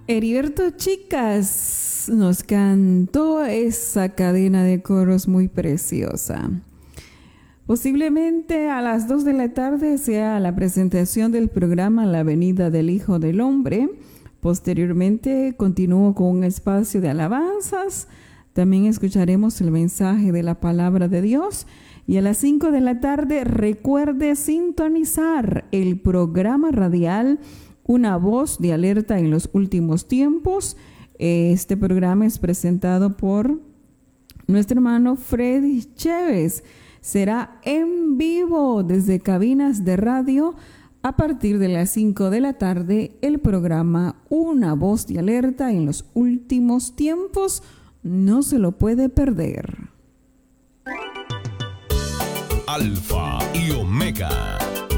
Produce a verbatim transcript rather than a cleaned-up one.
Heriberto Chicas nos cantó esa cadena de coros muy preciosa. Posiblemente a las dos de la tarde sea la presentación del programa La Venida del Hijo del Hombre. Posteriormente continúo con un espacio de alabanzas. También escucharemos el mensaje de la palabra de Dios. Y a las cinco de la tarde recuerde sintonizar el programa radial Una Voz de Alerta en los Últimos Tiempos. Este programa es presentado por nuestro hermano Freddy Chévez. Será en vivo desde cabinas de radio a partir de las cinco de la tarde el programa Una Voz de Alerta en los Últimos Tiempos. No se lo puede perder. Alfa y Omega,